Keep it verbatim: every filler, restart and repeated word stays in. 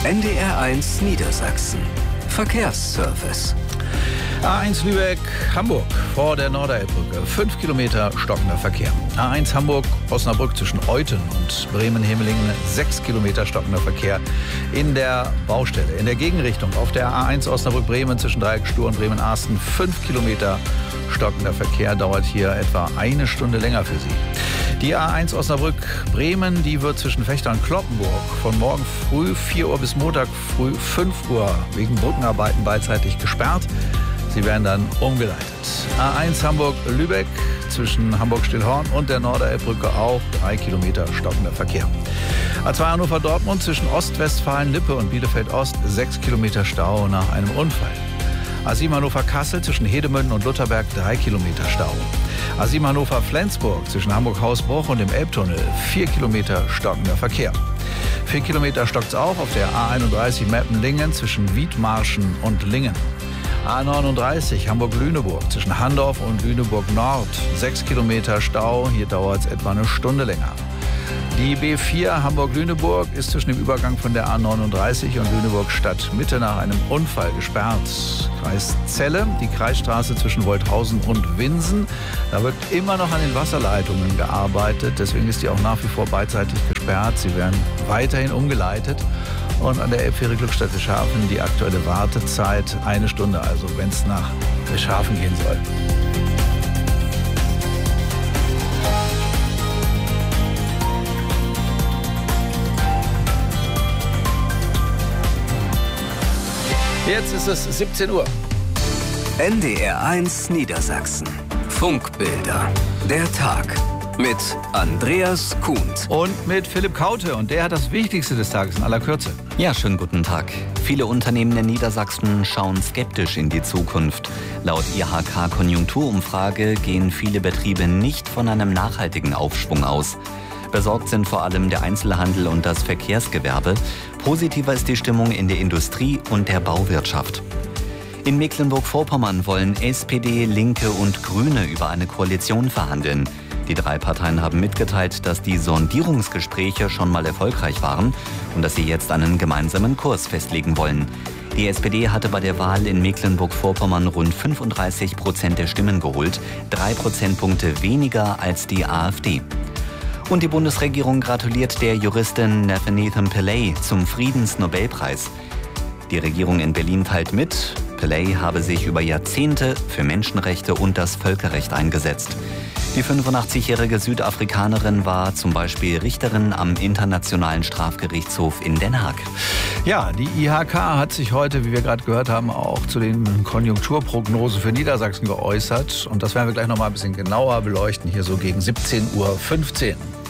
N D R eins Niedersachsen. Verkehrsservice. A eins Lübeck, Hamburg vor der Norderelbbrücke. Fünf Kilometer stockender Verkehr. A eins Hamburg, Osnabrück zwischen Euthen und Bremen-Hemelingen. Sechs Kilometer stockender Verkehr in der Baustelle. In der Gegenrichtung auf der A eins Osnabrück-Bremen zwischen Dreieckstuhr und Bremen-Arsten. Fünf Kilometer stockender Verkehr dauert hier etwa eine Stunde länger für Sie. Die A eins Osnabrück-Bremen, die wird zwischen Vechta und Cloppenburg von morgen früh vier Uhr bis Montag früh fünf Uhr wegen Brückenarbeiten beidseitig gesperrt. Sie werden dann umgeleitet. A eins Hamburg-Lübeck zwischen Hamburg-Stillhorn und der Norderelbbrücke auch drei Kilometer stockender Verkehr. A zwei Hannover-Dortmund zwischen Ostwestfalen-Lippe und Bielefeld-Ost sechs Kilometer Stau nach einem Unfall. A sieben Hannover-Kassel zwischen Hedemünden und Lutherberg drei Kilometer Stau. A sieben Hannover-Flensburg zwischen Hamburg-Hausbruch und dem Elbtunnel vier Kilometer stockender Verkehr. vier Kilometer stockt's auch auf der A einunddreißig Meppen-Lingen zwischen Wiedmarschen und Lingen. A neununddreißig Hamburg-Lüneburg zwischen Handorf und Lüneburg-Nord. sechs Kilometer Stau, hier dauert es etwa eine Stunde länger. Die B vier Hamburg-Lüneburg ist zwischen dem Übergang von der A neununddreißig und Lüneburg-Stadtmitte nach einem Unfall gesperrt. Kreis Celle, die Kreisstraße zwischen Wolthausen und Winsen. Da wird immer noch an den Wasserleitungen gearbeitet, deswegen ist die auch nach wie vor beidseitig gesperrt. Sie werden weiterhin umgeleitet. Und an der Elbfähre Glückstadt Wischhafen die aktuelle Wartezeit eine Stunde, also wenn es nach Wischhafen gehen soll. Jetzt ist es siebzehn Uhr. N D R eins Niedersachsen. Funkbilder. Der Tag. Mit Andreas Kuhnt. Und mit Philipp Kaute. Und der hat das Wichtigste des Tages in aller Kürze. Ja, schönen guten Tag. Viele Unternehmen in Niedersachsen schauen skeptisch in die Zukunft. Laut I H K-Konjunkturumfrage gehen viele Betriebe nicht von einem nachhaltigen Aufschwung aus. Besorgt sind vor allem der Einzelhandel und das Verkehrsgewerbe. Positiver ist die Stimmung in der Industrie und der Bauwirtschaft. In Mecklenburg-Vorpommern wollen S P D, Linke und Grüne über eine Koalition verhandeln. Die drei Parteien haben mitgeteilt, dass die Sondierungsgespräche schon mal erfolgreich waren und dass sie jetzt einen gemeinsamen Kurs festlegen wollen. Die S P D hatte bei der Wahl in Mecklenburg-Vorpommern rund fünfunddreißig Prozent der Stimmen geholt, drei Prozentpunkte weniger als die AfD. Und die Bundesregierung gratuliert der Juristin Nafaneethon Pillay zum Friedensnobelpreis. Die Regierung in Berlin teilt mit, Pillay habe sich über Jahrzehnte für Menschenrechte und das Völkerrecht eingesetzt. Die fünfundachtzigjährige Südafrikanerin war zum Beispiel Richterin am Internationalen Strafgerichtshof in Den Haag. Ja, die I H K hat sich heute, wie wir gerade gehört haben, auch zu den Konjunkturprognosen für Niedersachsen geäußert. Und das werden wir gleich noch mal ein bisschen genauer beleuchten, hier so gegen siebzehn Uhr fünfzehn.